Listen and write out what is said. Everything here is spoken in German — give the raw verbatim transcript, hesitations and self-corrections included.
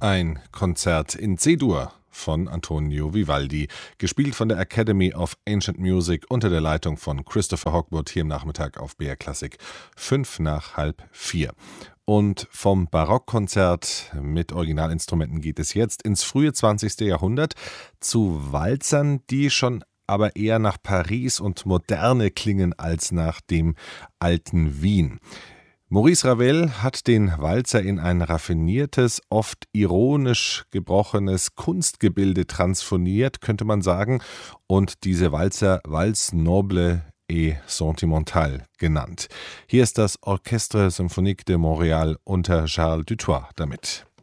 Ein Konzert in C-Dur von Antonio Vivaldi, gespielt von der Academy of Ancient Music unter der Leitung von Christopher Hogwood hier im Nachmittag auf B R Klassik, fünf nach halb vier. Und vom Barockkonzert mit Originalinstrumenten geht es jetzt ins frühe zwanzigste Jahrhundert zu Walzern, die schon aber eher nach Paris und Moderne klingen als nach dem alten Wien. Maurice Ravel hat den Walzer in ein raffiniertes, oft ironisch gebrochenes Kunstgebilde transfoniert, könnte man sagen, und diese Walzer Valse noble et sentimentale genannt. Hier ist das Orchestre Symphonique de Montréal unter Charles Dutoit damit.